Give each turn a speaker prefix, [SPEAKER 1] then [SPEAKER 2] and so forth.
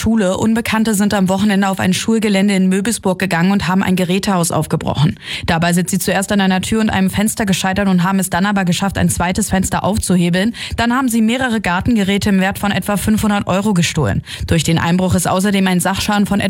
[SPEAKER 1] Schule. Unbekannte sind am Wochenende auf ein Schulgelände in Möbelsburg gegangen und haben ein Gerätehaus aufgebrochen. Dabei sind sie zuerst an einer Tür und einem Fenster gescheitert und haben es dann aber geschafft, ein zweites Fenster aufzuhebeln. Dann haben sie mehrere Gartengeräte im Wert von etwa 500 € gestohlen. Durch den Einbruch ist außerdem ein Sachschaden von